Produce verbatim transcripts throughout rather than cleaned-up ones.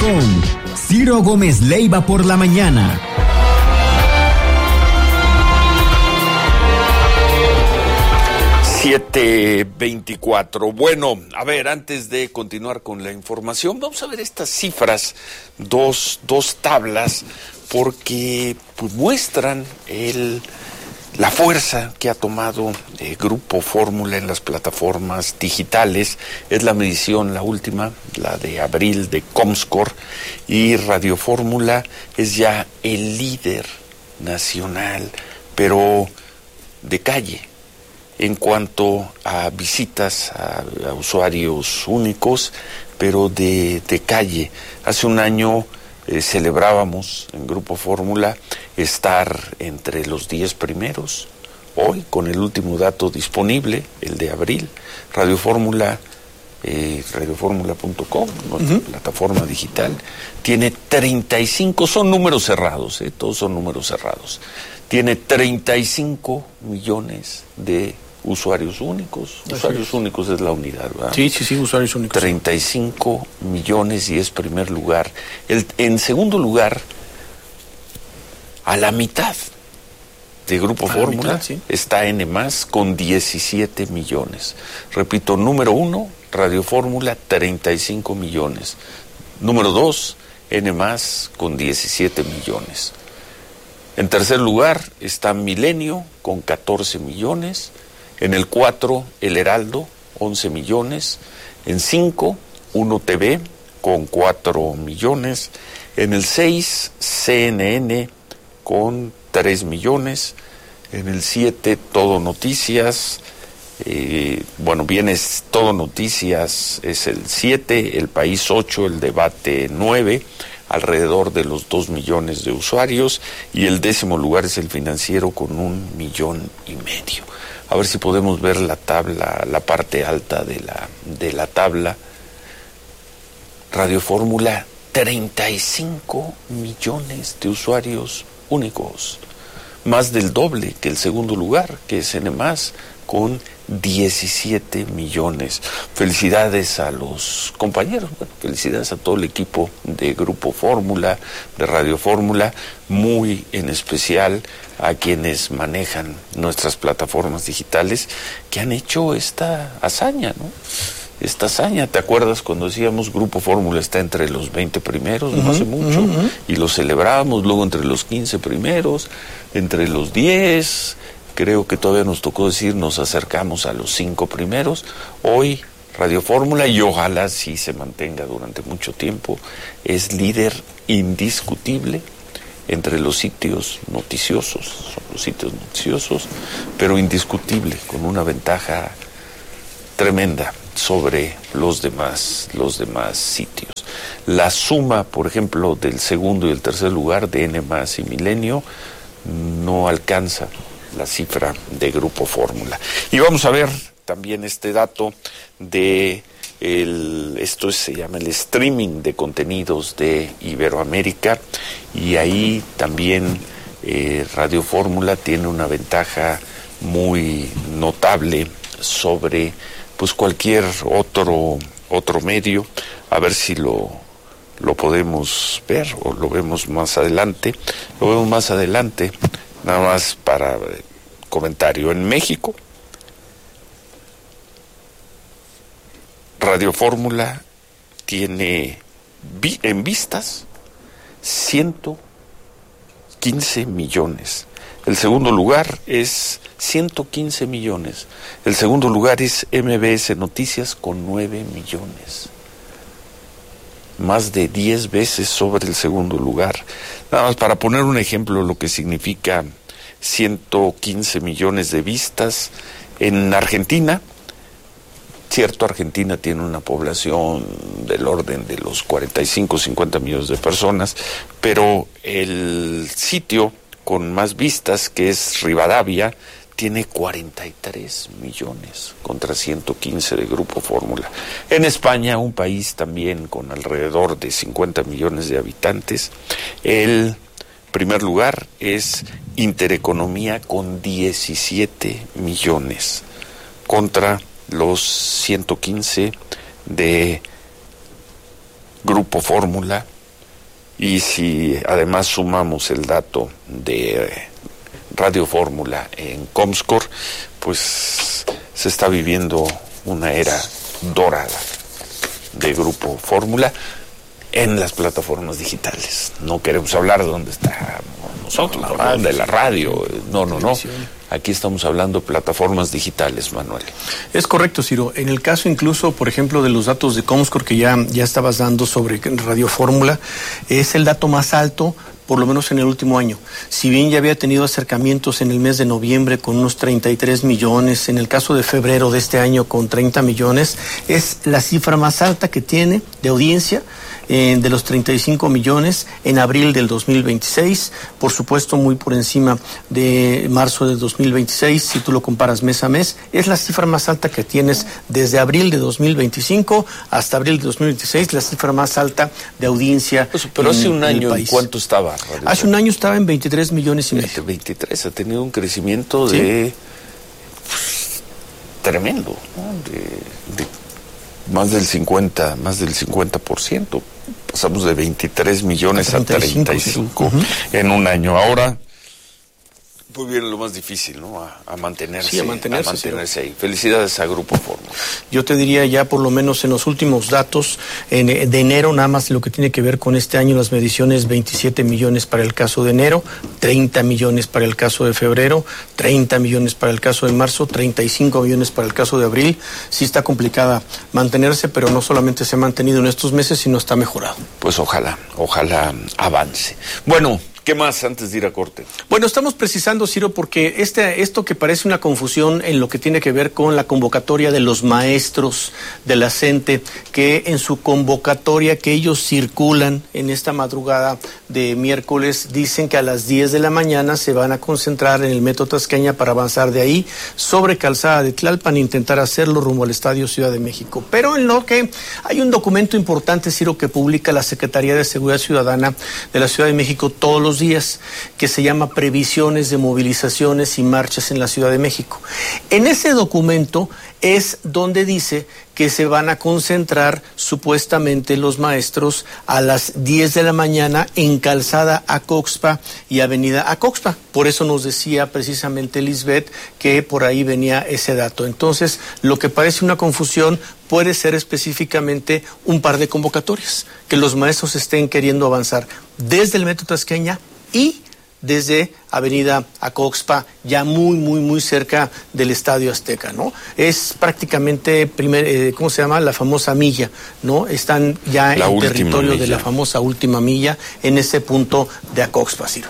con Ciro Gómez Leiva por la mañana. siete veinticuatro. Bueno, a ver, antes de continuar con la información, vamos a ver estas cifras, dos, dos tablas, porque pues, muestran el, la fuerza que ha tomado el Grupo Fórmula en las plataformas digitales. Es la medición, la última, la de abril de Comscore, y Radio Fórmula es ya el líder nacional, pero de calle, en cuanto a visitas a, a usuarios únicos, pero de, de calle. Hace un año eh, celebrábamos en Grupo Fórmula estar entre los diez primeros. Hoy, con el último dato disponible, el de abril, Radio Fórmula, eh, radio fórmula punto com, nuestra uh-huh. plataforma digital, tiene treinta y cinco, son números cerrados, eh, todos son números cerrados, tiene treinta y cinco millones de usuarios únicos. Así usuarios es. únicos es la unidad, ¿verdad? Sí, sí, sí, usuarios únicos. treinta y cinco millones y es primer lugar. El, en segundo lugar, a la mitad de Grupo Fórmula, sí. está N más con diecisiete millones. Repito, número uno, Radio Fórmula, treinta y cinco millones. Número dos, N más con diecisiete millones. En tercer lugar está Milenio con catorce millones. En el cuatro, El Heraldo, once millones. En cinco, Uno T V con cuatro millones. En el seis, C N N con tres millones. En el siete, Todo Noticias. Eh, bueno, viene Todo Noticias, es el siete, El País ocho, El Debate nueve, alrededor de los dos millones de usuarios, y el décimo lugar es El Financiero con un millón y medio. A ver si podemos ver la tabla, la parte alta de la, de la tabla. Radio Fórmula, treinta y cinco millones de usuarios únicos, más del doble que el segundo lugar, que es N más, con diecisiete millones. Felicidades a los compañeros, bueno, felicidades a todo el equipo de Grupo Fórmula, de Radio Fórmula, muy en especial a quienes manejan nuestras plataformas digitales que han hecho esta hazaña, ¿no? Esta hazaña, ¿te acuerdas cuando decíamos Grupo Fórmula está entre los veinte primeros, uh-huh, no hace mucho, uh-huh. y lo celebrábamos, luego entre los quince primeros, entre los diez, creo que todavía nos tocó decir, nos acercamos a los cinco primeros. Hoy Radio Fórmula, y ojalá sí se mantenga durante mucho tiempo, es líder indiscutible entre los sitios noticiosos, son los sitios noticiosos, pero indiscutible, con una ventaja tremenda sobre los demás, los demás sitios. La suma, por ejemplo, del segundo y el tercer lugar de N más y Milenio no alcanza la cifra de Grupo Fórmula. Y vamos a ver también este dato de el, esto se llama el streaming de contenidos de Iberoamérica, y ahí también eh, Radio Fórmula tiene una ventaja muy notable sobre pues cualquier otro otro medio. A ver si lo lo podemos ver o lo vemos más adelante. Lo vemos más adelante. Nada más para comentario. En México, Radio Fórmula tiene vi- en vistas ciento quince millones. El segundo lugar es ciento quince millones. El segundo lugar es M B S Noticias con nueve millones. Más de diez veces sobre el segundo lugar. Nada más para poner un ejemplo lo que significa ciento quince millones de vistas. En Argentina, cierto, Argentina tiene una población del orden de los cuarenta y cinco, cincuenta millones de personas, pero el sitio con más vistas, que es Rivadavia, tiene cuarenta y tres millones contra ciento quince de Grupo Fórmula. En España, un país también con alrededor de cincuenta millones de habitantes, el primer lugar es Intereconomía con diecisiete millones contra los ciento quince de Grupo Fórmula Y si además sumamos el dato de Radio Fórmula en Comscore, pues se está viviendo una era dorada de Grupo Fórmula en las plataformas digitales. No queremos hablar de dónde está nosotros, la radio, de la radio. No, no, no. Aquí estamos hablando de plataformas digitales, Manuel. Es correcto, Ciro. En el caso incluso, por ejemplo, de los datos de Comscore que ya, ya estabas dando sobre Radio Fórmula, es el dato más alto, por lo menos en el último año. Si bien ya había tenido acercamientos en el mes de noviembre con unos treinta y tres millones, en el caso de febrero de este año con treinta millones, es la cifra más alta que tiene de audiencia, eh, de los treinta y cinco millones en abril del dos mil veintiséis, por supuesto muy por encima de marzo del dos mil veintiséis, si tú lo comparas mes a mes, es la cifra más alta que tienes desde abril de dos mil veinticinco hasta abril de dos mil veintiséis, la cifra más alta de audiencia. Pues, pero en, hace un año, ¿en cuánto estaba? Hace un año estaba en veintitrés millones y medio. veintitrés, ha tenido un crecimiento ¿sí? de pues, tremendo, ¿no? de, de más del cincuenta, más del cincuenta por ciento. Pasamos de veintitrés millones a treinta y cinco uh-huh. en un año. Ahora pues viene lo más difícil, ¿no? A, a mantenerse, sí, a mantenerse, a mantenerse ahí. Felicidades a Grupo Fórmula. Yo te diría ya por lo menos en los últimos datos en, de enero, nada más lo que tiene que ver con este año, las mediciones, veintisiete millones para el caso de enero, treinta millones para el caso de febrero, treinta millones para el caso de marzo, treinta y cinco millones para el caso de abril. Sí está complicada mantenerse, pero no solamente se ha mantenido en estos meses, sino está mejorado. Pues ojalá, ojalá avance. Bueno, ¿qué más antes de ir a corte? Bueno, estamos precisando, Ciro, porque este, esto que parece una confusión en lo que tiene que ver con la convocatoria de los maestros de la CENTE, que en su convocatoria que ellos circulan en esta madrugada de miércoles, dicen que a las diez de la mañana se van a concentrar en el Metro Tasqueña para avanzar de ahí sobre Calzada de Tlalpan e intentar hacerlo rumbo al Estadio Ciudad de México. Pero en lo que hay un documento importante, Ciro, que publica la Secretaría de Seguridad Ciudadana de la Ciudad de México todos los días, que se llama Previsiones de Movilizaciones y Marchas en la Ciudad de México. En ese documento es donde dice que se van a concentrar supuestamente los maestros a las diez de la mañana en Calzada Acoxpa y Avenida Acoxpa. Por eso nos decía precisamente Lisbeth que por ahí venía ese dato. Entonces, lo que parece una confusión puede ser específicamente un par de convocatorias, que los maestros estén queriendo avanzar desde el Metro Tasqueña y desde Avenida Acoxpa, ya muy, muy, muy cerca del Estadio Azteca, ¿no? Es prácticamente, primer, eh, ¿cómo se llama? La famosa milla, ¿no? Están ya la en territorio milla. de la famosa última milla, en ese punto de Acoxpa, Ciro.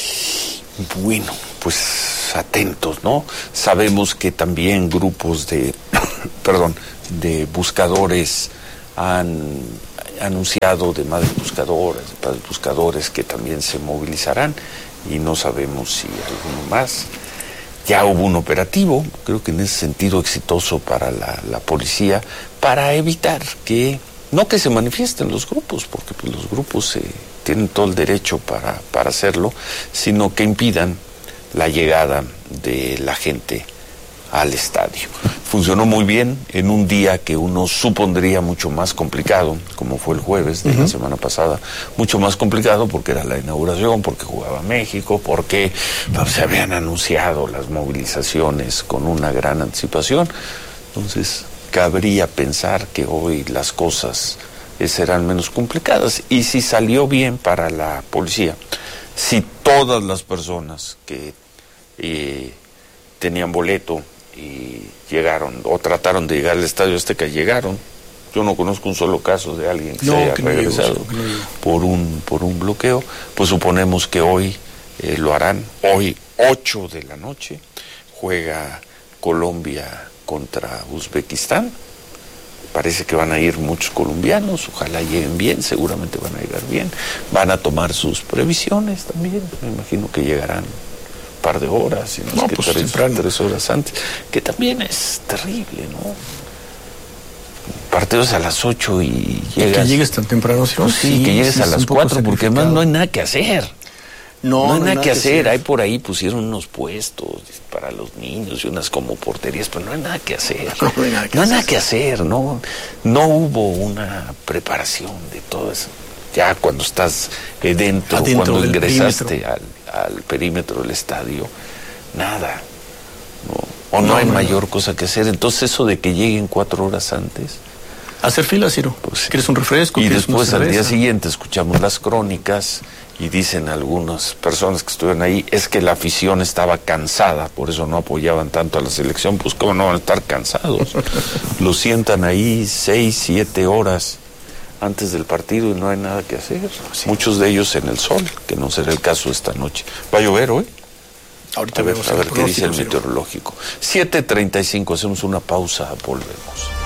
Bueno, pues atentos, ¿no? Sabemos que también grupos de, perdón, de buscadores han anunciado, de madres buscadoras, de padres buscadores que también se movilizarán, y no sabemos si alguno más. Ya hubo un operativo, creo que en ese sentido exitoso para la, la policía, para evitar que, no que se manifiesten los grupos, porque pues, los grupos eh, tienen todo el derecho para, para hacerlo, sino que impidan la llegada de la gente al estadio. Funcionó muy bien en un día que uno supondría mucho más complicado, como fue el jueves de uh-huh. la semana pasada, mucho más complicado porque era la inauguración, porque jugaba México, porque pues, se habían anunciado las movilizaciones con una gran anticipación. Entonces, cabría pensar que hoy las cosas serán menos complicadas. Y si salió bien para la policía, si todas las personas que eh, tenían boleto y llegaron o trataron de llegar al Estadio Azteca llegaron, yo no conozco un solo caso de alguien que no, se haya que regresado no llegó, no por un por un bloqueo, pues suponemos que hoy eh, lo harán. Hoy ocho de la noche juega Colombia contra Uzbekistán. Parece que van a ir muchos colombianos, ojalá lleguen bien, seguramente van a llegar bien, van a tomar sus previsiones también, me imagino que llegarán par de horas, y no, no, que pues tres, tres horas antes, que también es terrible, ¿no? Partidos a las ocho y llegas... Y que llegues tan temprano, ¿sí? Pues sí, sí, que llegues sí, a las cuatro, porque además no hay nada que hacer. No, no hay no nada, nada que hacer. hacer. Hay por ahí pusieron unos puestos para los niños y unas como porterías, pero no hay nada que hacer. No, no hay nada que, no hacer. Hay nada que hacer, ¿no? No hubo una preparación de todo eso. Ya cuando estás eh, dentro, Adentro cuando del ingresaste al, al perímetro del estadio, nada. ¿no? O no, no hay no, mayor no. cosa que hacer. Entonces eso de que lleguen cuatro horas antes... Hacer fila, Ciro. Pues, ¿quieres un refresco? Y después al día siguiente escuchamos las crónicas y dicen algunas personas que estuvieron ahí, es que la afición estaba cansada, por eso no apoyaban tanto a la selección. Pues cómo no van a estar cansados. Lo sientan ahí seis, siete horas antes del partido y no hay nada que hacer. Sí. Muchos de ellos en el sol, que no será el caso esta noche. ¿Va a llover hoy? Ahorita a ver, vemos a ver qué dice el meteorológico. siete treinta y cinco, hacemos una pausa, volvemos.